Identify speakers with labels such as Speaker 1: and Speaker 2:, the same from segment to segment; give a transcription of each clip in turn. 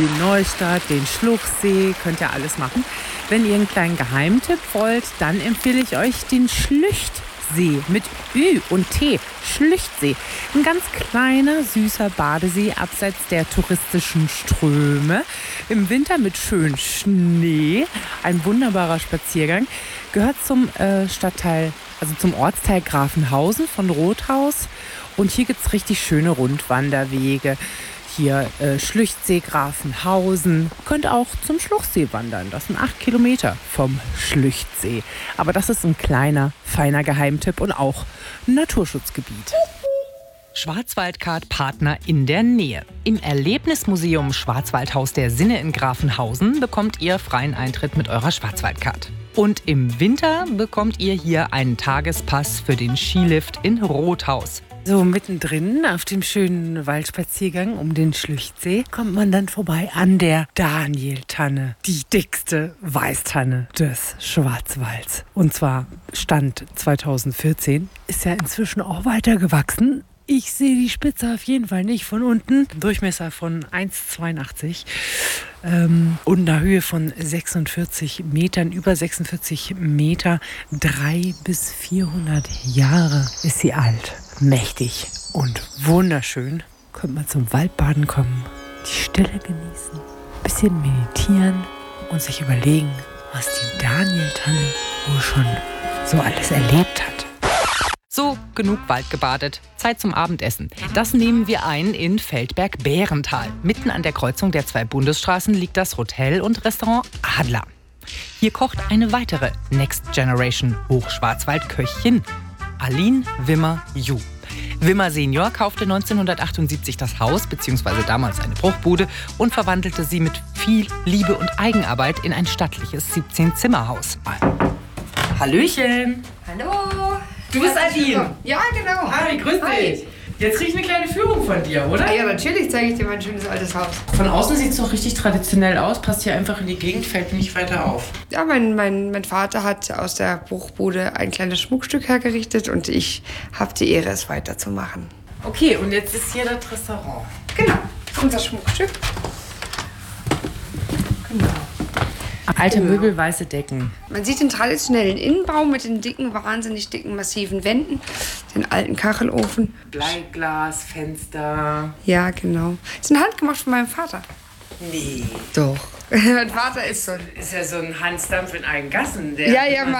Speaker 1: Neustadt, den Schluchsee, könnt ihr alles machen. Wenn ihr einen kleinen Geheimtipp wollt, dann empfehle ich euch den Schlüchtsee mit Ü und T. Schlüchtsee. Ein ganz kleiner, süßer Badesee abseits der touristischen Ströme. Im Winter mit schön Schnee. Ein wunderbarer Spaziergang. Gehört zum Stadtteil, also zum Ortsteil Grafenhausen von Rothaus. Und hier gibt es richtig schöne Rundwanderwege. Hier Schlüchtsee, Grafenhausen. Könnt auch zum Schluchsee wandern. Das sind 8 Kilometer vom Schlüchtsee. Aber das ist ein kleiner, feiner Geheimtipp und auch ein Naturschutzgebiet.
Speaker 2: Schwarzwaldkart Partner in der Nähe. Im Erlebnismuseum Schwarzwaldhaus der Sinne in Grafenhausen bekommt ihr freien Eintritt mit eurer Schwarzwaldkart. Und im Winter bekommt ihr hier einen Tagespass für den Skilift in Rothaus.
Speaker 1: So mittendrin auf dem schönen Waldspaziergang um den Schlüchtsee kommt man dann vorbei an der Danieltanne. Die dickste Weißtanne des Schwarzwalds. Und zwar Stand 2014, ist ja inzwischen auch weiter gewachsen. Ich sehe die Spitze auf jeden Fall nicht von unten. Durchmesser von 1,82 und einer Höhe von 46 Metern, über 46 Meter. 300 bis 400 Jahre ist sie alt. Mächtig und wunderschön. Könnte man zum Waldbaden kommen, die Stille genießen, ein bisschen meditieren und sich überlegen, was die Danieltanne wohl schon so alles erlebt hat.
Speaker 2: So, genug Wald gebadet. Zeit zum Abendessen. Das nehmen wir ein in Feldberg-Bärental. Mitten an der Kreuzung der 2 Bundesstraßen liegt das Hotel und Restaurant Adler. Hier kocht eine weitere Next Generation Hochschwarzwald-Köchin, Aline Wimmer-Ju. Wimmer Senior kaufte 1978 das Haus, beziehungsweise damals eine Bruchbude, und verwandelte sie mit viel Liebe und Eigenarbeit in ein stattliches 17-Zimmer-Haus.
Speaker 1: Hallöchen!
Speaker 3: Hallo!
Speaker 1: Du bist Aline.
Speaker 3: Ja, genau.
Speaker 1: Hi, grüß dich. Jetzt krieg ich eine kleine Führung von dir, oder?
Speaker 3: Ja, natürlich zeige ich dir mein schönes altes Haus.
Speaker 1: Von außen sieht es doch richtig traditionell aus, passt hier einfach in die Gegend, fällt nicht weiter auf.
Speaker 3: Ja, mein Vater hat aus der Bruchbude ein kleines Schmuckstück hergerichtet und ich habe die Ehre, es weiterzumachen.
Speaker 1: Okay, und jetzt ist hier das Restaurant.
Speaker 3: Genau, unser Schmuckstück. Genau.
Speaker 1: Alte Möbel, weiße Decken.
Speaker 3: Man sieht den traditionellen Innenbau mit den dicken, wahnsinnig dicken, massiven Wänden, den alten Kachelofen.
Speaker 1: Bleiglas, Fenster.
Speaker 3: Ja, genau. Das ist handgemacht von meinem Vater.
Speaker 1: Nee.
Speaker 3: Doch. Mein Vater ist so.
Speaker 1: Ist ja so ein Hans Dampf in Eigengassen. Der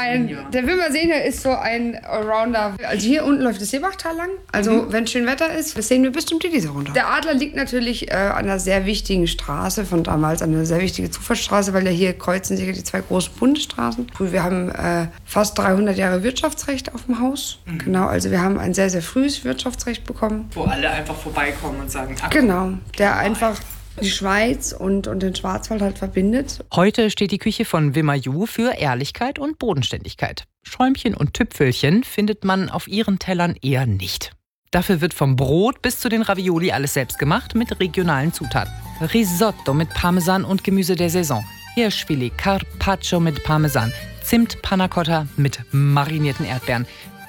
Speaker 3: Der Wimmer Senior ist so ein Allrounder. Also hier unten läuft das Seebachtal lang. Also wenn schön Wetter ist, das sehen wir bis zum Titisee runter. Der Adler liegt natürlich an einer sehr wichtigen Straße von damals, eine sehr wichtige Zufahrtsstraße, weil ja hier kreuzen sich die 2 großen Bundesstraßen. Wir haben fast 300 Jahre Wirtschaftsrecht auf dem Haus. Genau, also wir haben ein sehr, sehr frühes Wirtschaftsrecht bekommen.
Speaker 1: Wo alle einfach vorbeikommen und sagen, ach,
Speaker 3: genau, der einfach die Schweiz und den Schwarzwald halt verbindet.
Speaker 2: Heute steht die Küche von Wimmer-Ju für Ehrlichkeit und Bodenständigkeit. Schäumchen und Tüpfelchen findet man auf ihren Tellern eher nicht. Dafür wird vom Brot bis zu den Ravioli alles selbst gemacht mit regionalen Zutaten. Risotto mit Parmesan und Gemüse der Saison. Hirschfilet, Carpaccio mit Parmesan. Zimt Panna Cotta mit marinierten Erdbeeren.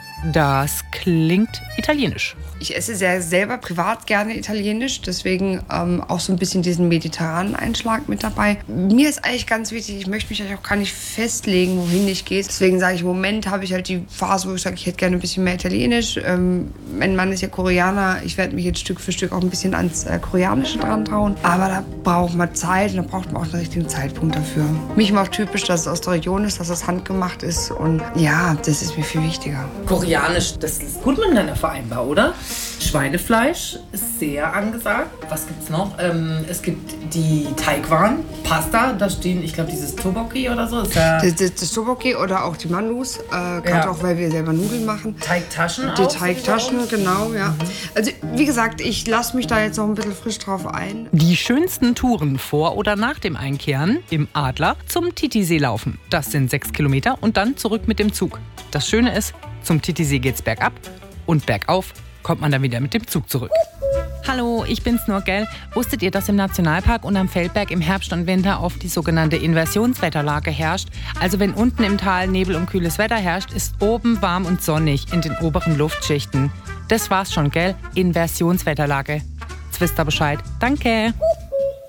Speaker 2: Das klingt italienisch.
Speaker 3: Ich esse selber privat gerne italienisch, deswegen auch so ein bisschen diesen mediterranen Einschlag mit dabei. Mir ist eigentlich ganz wichtig, ich möchte mich eigentlich auch gar nicht festlegen, wohin ich gehe. Deswegen sage ich, im Moment habe ich halt die Phase, wo ich sage, ich hätte gerne ein bisschen mehr italienisch. Mein Mann ist ja Koreaner, ich werde mich jetzt Stück für Stück auch ein bisschen ans Koreanische dran trauen. Aber da braucht man Zeit und da braucht man auch den richtigen Zeitpunkt dafür. Mich macht typisch, dass es aus der Region ist, dass es handgemacht ist und ja, das ist mir viel wichtiger.
Speaker 1: Koreanisch, das ist gut miteinander vereinbar, oder? Schweinefleisch ist sehr angesagt. Was gibt's noch? Es gibt die Teigwaren, Pasta, da stehen, ich glaube, dieses Tteokbokki oder so. Ist ja
Speaker 3: das Tteokbokki oder auch die Mandus, gerade auch, weil wir selber Nudeln machen.
Speaker 1: Teigtaschen auch?
Speaker 3: Die Teigtaschen, genau, ja. Also, wie gesagt, ich lasse mich da jetzt noch ein bisschen frisch drauf ein.
Speaker 2: Die schönsten Touren vor oder nach dem Einkehren im Adler zum Titisee laufen. Das sind 6 Kilometer und dann zurück mit dem Zug. Das Schöne ist, zum Titisee geht's bergab und bergauf kommt man dann wieder mit dem Zug zurück. Hallo, ich bin's nur, gell? Wusstet ihr, dass im Nationalpark und am Feldberg im Herbst und Winter oft die sogenannte Inversionswetterlage herrscht? Also wenn unten im Tal Nebel und kühles Wetter herrscht, ist oben warm und sonnig in den oberen Luftschichten. Das war's schon, gell? Inversionswetterlage. Jetzt wisst ihr Bescheid. Danke.